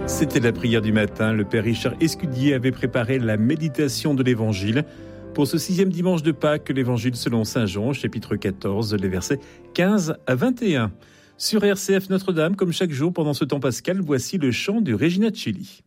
C'était la prière du matin. Le père Richard Escudier avait préparé la méditation de l'Évangile pour ce 6e dimanche de Pâques, l'Évangile selon saint Jean, chapitre 14, les versets 15 à 21. Sur RCF Notre-Dame, comme chaque jour pendant ce temps pascal, voici le chant de Regina Celli.